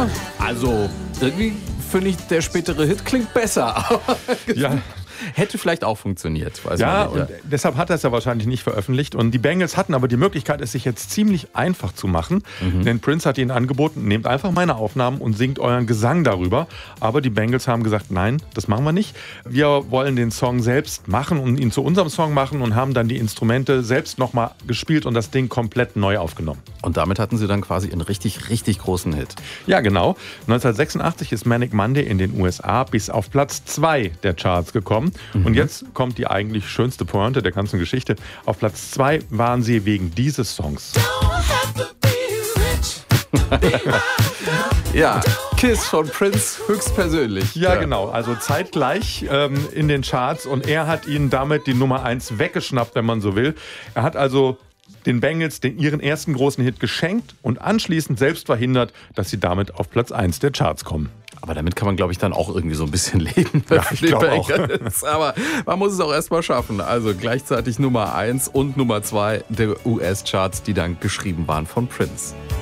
Ja, also irgendwie finde ich, der spätere Hit klingt besser. Ja. Hätte vielleicht auch funktioniert. Weiß Ja, man nicht, und deshalb hat er es ja wahrscheinlich nicht veröffentlicht. Und die Bengals hatten aber die Möglichkeit, es sich jetzt ziemlich einfach zu machen. Denn Prince hat ihnen angeboten, nehmt einfach meine Aufnahmen und singt euren Gesang darüber. Aber die Bengals haben gesagt, nein, das machen wir nicht. Wir wollen den Song selbst machen und ihn zu unserem Song machen und haben dann die Instrumente selbst nochmal gespielt und das Ding komplett neu aufgenommen. Und damit hatten sie dann quasi einen richtig, richtig großen Hit. Ja, genau. 1986 ist Manic Monday in den USA bis auf Platz 2 der Charts gekommen. Und jetzt kommt die eigentlich schönste Pointe der ganzen Geschichte. Auf Platz 2 waren sie wegen dieses Songs. Ja, Kiss von Prince höchstpersönlich. Ja, genau. Also zeitgleich in den Charts. Und er hat ihnen damit die Nummer 1 weggeschnappt, wenn man so will. Er hat also den Bengals ihren ersten großen Hit geschenkt und anschließend selbst verhindert, dass sie damit auf Platz 1 der Charts kommen. Aber damit kann man, glaube ich, dann auch irgendwie so ein bisschen leben. Ja, ich glaube auch. Aber man muss es auch erstmal schaffen. Also gleichzeitig Nummer 1 und Nummer 2 der US-Charts, die dann geschrieben waren von Prince.